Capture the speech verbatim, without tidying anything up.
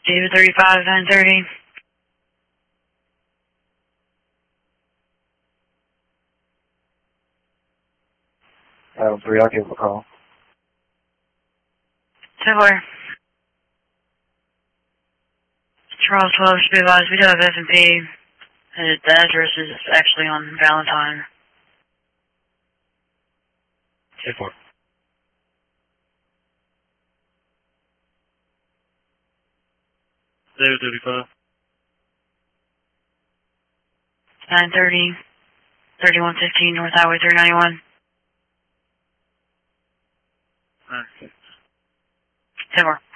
David thirty-five, nine thirty. Adam three, I'll give him a call. ten four. Charles twelve, should be advised, we do have F and P. Uh, the address is actually on Valentine. ten four. David thirty-five. nine thirty, thirty-one fifteen North Highway three ninety-one. Alright. ten four.